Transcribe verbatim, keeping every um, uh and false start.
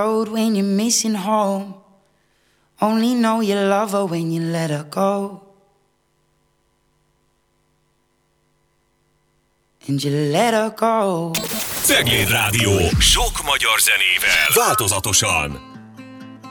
When you're missing home, only know you love her when you let her go. And you let her go. Cegléd Rádió. Sok magyar zenével. Változatosan.